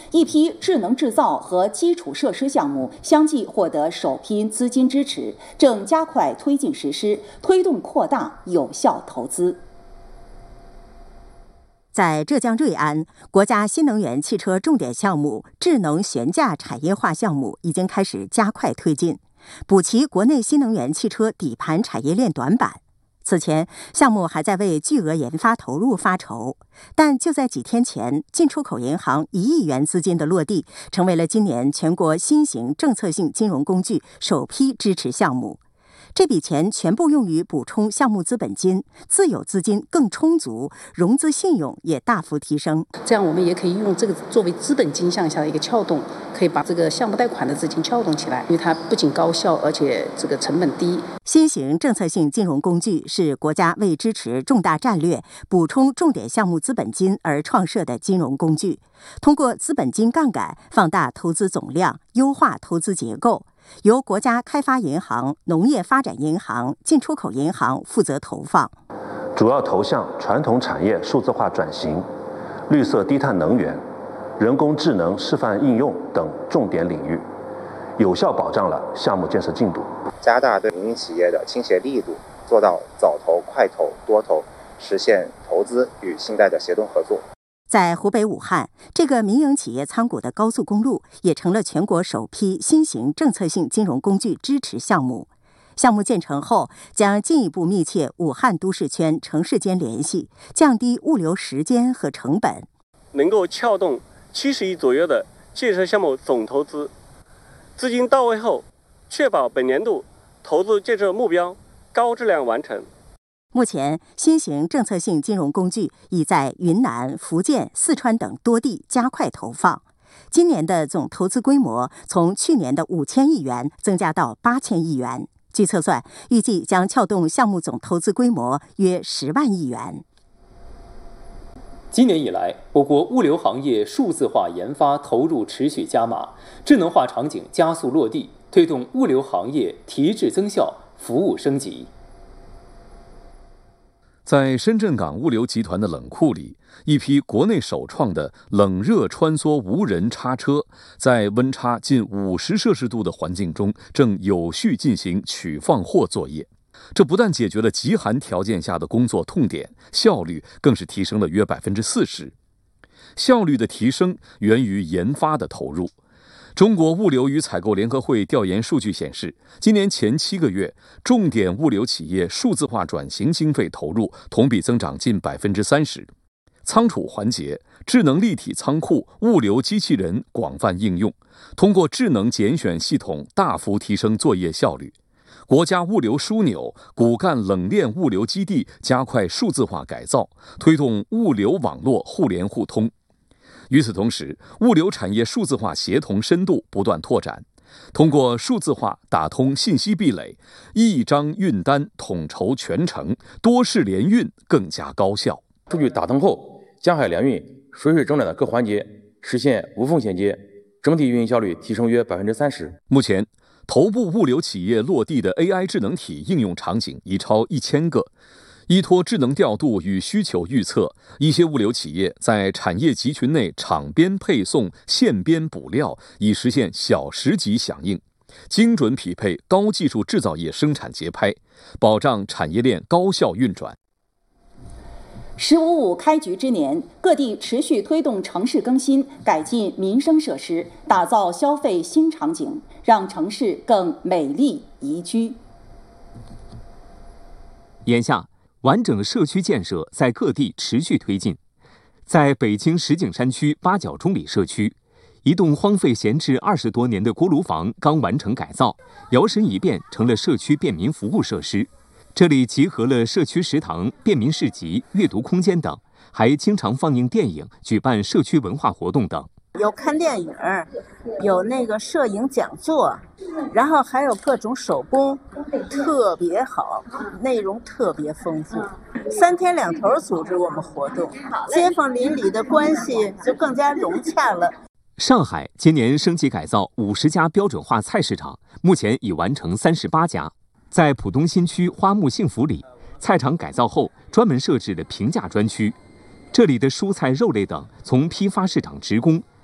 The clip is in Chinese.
一批智能制造和基础设施项目相继获得首批资金支持，正加快推进实施，推动扩大有效投资。 在浙江瑞安，国家新能源汽车重点项目智能悬架产业化项目已经开始加快推进，补齐国内新能源汽车底盘产业链短板。此前，项目还在为巨额研发投入发愁，但就在几天前，进出口银行1亿元资金的落地，成为了今年全国新型政策性金融工具首批支持项目。这笔钱全部用于补充项目资本金，自有资金更充足，融资信用也大幅提升。 这样我们也可以用这个作为资本金向下的一个撬动，可以把这个项目贷款的资金撬动起来，因为它不仅高效，而且这个成本低。 新型政策性金融工具是国家为支持重大战略、补充重点项目资本金而创设的金融工具，通过资本金杠杆放大投资总量，优化投资结构。由国家开发银行、农业发展银行、进出口银行负责投放， 主要投向传统产业数字化转型、绿色低碳能源、人工智能示范应用等重点领域，有效保障了项目建设进度。 加大对民营企业的倾斜力度，做到早投、快投、多投，实现投资与信贷的协同合作。 在湖北武汉，这个民营企业参股的高速公路也成了全国首批新型政策性金融工具支持项目。项目建成后，将进一步密切武汉都市圈城市间联系，降低物流时间和成本， 能够撬动70亿左右的建设项目总投资。资金到位后，确保本年度投资建设目标高质量完成。 目前，新型政策性金融工具已在云南、福建、四川等多地加快投放。今年的总投资规模从去年的5000亿元增加到8000亿元。据测算，预计将撬动项目总投资规模约10万亿元。 今年以来，我国物流行业数字化研发投入持续加码，智能化场景加速落地，推动物流行业提质增效、服务升级。 在深圳港物流集团的冷库里，一批国内首创的冷热穿梭无人叉车，在温差近50摄氏度的环境中，正有序进行取放货作业。这不但解决了极寒条件下的工作痛点，效率更是提升了约40%。效率的提升源于研发的投入。中国物流与采购联合会调研数据显示，今年前7个月，重点物流企业数字化转型经费投入同比增长近30%。仓储环节、智能立体仓库、物流机器人广泛应用，通过智能拣选系统大幅提升作业效率。国家物流枢纽、骨干冷链物流基地加快数字化改造，推动物流网络互联互通。与此同时，物流产业数字化协同深度不断拓展，通过数字化打通信息壁垒，一张运单统筹全程，多式联运更加高效。 数据打通后，江海联运、水水整转的各环节实现无缝衔接，整体运营效率提升约30%。 目前，头部物流企业落地的 AI 智能体应用场景已超1000个。依托智能调度与需求预测，一些物流企业在产业集群内场边配送、线边补料，以实现小时级响应，精准匹配高技术制造业生产节拍，保障产业链高效运转。 “15+5”开局之年，各地持续推动城市更新，改进民生设施，打造消费新场景，让城市更美丽宜居。 眼下，完整社区建设在各地持续推进。在北京石景山区八角中里社区，一栋荒废闲置20多年的锅炉房刚完成改造，摇身一变成了社区便民服务设施。这里集合了社区食堂、便民市集、阅读空间等，还经常放映电影，举办社区文化活动等。 有看电影，有那个摄影讲座，然后还有各种手工，特别好，内容特别丰富。3天2头组织我们活动，街坊邻里的关系就更加融洽了。 上海今年升级改造50家标准化菜市场，目前已完成38家。在浦东新区花木幸福里，菜场改造后专门设置了平价专区，这里的蔬菜、肉类等从批发市场直供，